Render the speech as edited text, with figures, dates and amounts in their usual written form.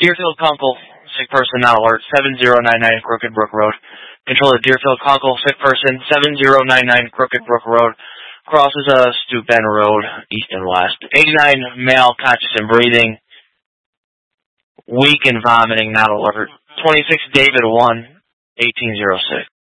Deerfield Kunkel, sick person not alert, 7099 Crooked Brook Road. Control of Deerfield Kunkel, sick person, 7099 Crooked Brook Road. Crosses Stu Bend Road, east and west. 89 male, conscious and breathing. Weak and vomiting, not alert. 26 David 1, 1806.